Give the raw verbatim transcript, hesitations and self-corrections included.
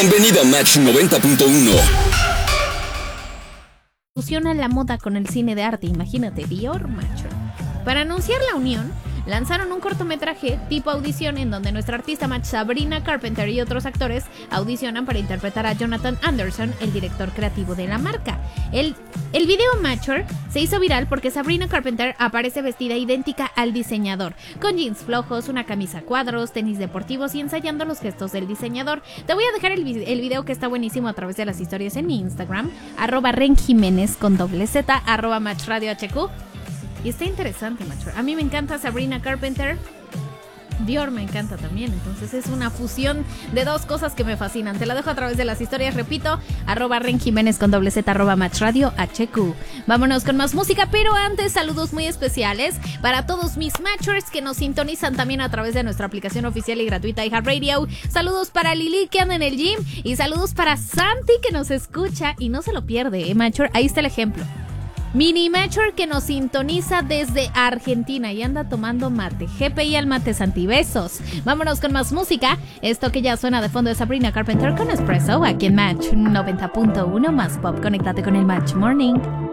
Bienvenido a Match noventa punto uno. Fusiona la moda con el cine de arte, imagínate, Dior, macho. Para anunciar la unión, lanzaron un cortometraje tipo audición en donde nuestra artista match Sabrina Carpenter y otros actores audicionan para interpretar a Jonathan Anderson, el director creativo de la marca. El, el video Mature se hizo viral porque Sabrina Carpenter aparece vestida idéntica al diseñador, con jeans flojos, una camisa a cuadros, tenis deportivos y ensayando los gestos del diseñador. Te voy a dejar el, el video que está buenísimo a través de las historias en mi Instagram, arroba Ren Jiménez con doble Z, arroba Match Radio H Q. Y está interesante, macho. A mí me encanta Sabrina Carpenter. Dior me encanta también. Entonces es una fusión de dos cosas que me fascinan. Te la dejo a través de las historias, repito. Arroba Ren Jiménez con doble Z, arroba Match Radio H Q. Vámonos con más música, pero antes saludos muy especiales para todos mis matchers que nos sintonizan también a través de nuestra aplicación oficial y gratuita iHeartRadio. Saludos para Lili que anda en el gym. Y saludos para Santi que nos escucha y no se lo pierde, ¿eh, matcher? Ahí está el ejemplo. Mini Matcher que nos sintoniza desde Argentina y anda tomando mate. G P I al mate, Santi, besos. Vámonos con más música. Esto que ya suena de fondo de Sabrina Carpenter con Espresso aquí en Match noventa punto uno más pop. Conéctate con el Match Morning.